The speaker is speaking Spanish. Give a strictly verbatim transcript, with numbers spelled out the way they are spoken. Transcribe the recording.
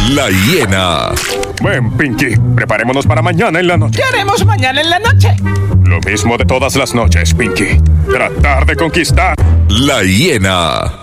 La Hiena. Ven, Pinky, preparémonos para mañana en la noche. ¿Qué haremos mañana en la noche? Lo mismo de todas las noches, Pinky. Tratar de conquistar. La Hiena.